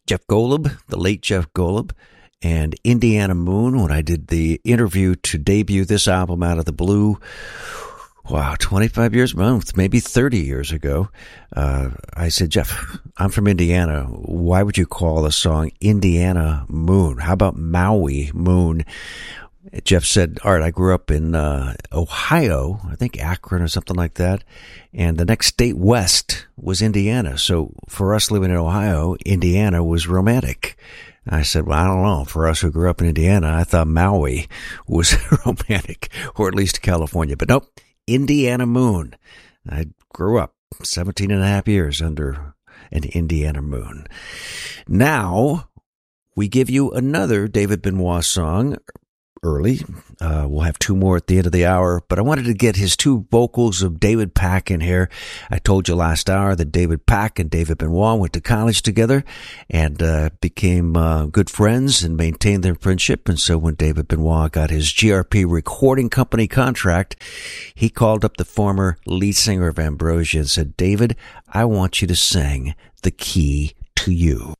Jeff Golub, the late Jeff Golub, and Indiana Moon when I did the interview to debut this album Out of the Blue. Wow, 25 years, well, maybe 30 years ago. I said, Jeff, I'm from Indiana. Why would you call the song Indiana Moon? How about Maui Moon? Jeff said, all right, I grew up in Ohio, I think Akron or something like that, and the next state west was Indiana. So for us living in Ohio, Indiana was romantic. I said, well, I don't know. For us who grew up in Indiana, I thought Maui was romantic, or at least California. But nope, Indiana Moon. I grew up 17 and a half years under an Indiana moon. Now, we give you another David Benoit song early. We'll have two more at the end of the hour, but I wanted to get his two vocals of David Pack in here. I told you last hour that David Pack and David Benoit went to college together and became good friends and maintained their friendship. And so when David Benoit got his GRP recording company contract, he called up the former lead singer of Ambrosia and said, David, I want you to sing The Key to You.